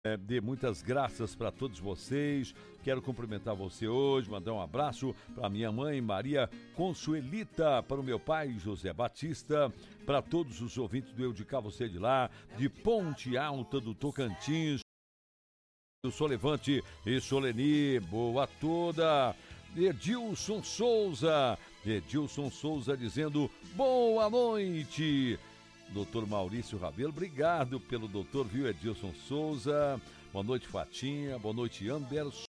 Dê muitas graças para todos vocês. Quero cumprimentar você hoje, mandar um abraço para minha mãe Maria Consuelita, para o meu pai José Batista, para todos os ouvintes do Eu de Cá, Você de Lá, de Ponte Alta do Tocantins, do Solevante e Soleni, boa toda. Edilson Souza dizendo boa noite. Doutor Maurício Rabelo, obrigado pelo doutor, viu, Edilson Souza. Boa noite, Fatinha. Boa noite, Anderson.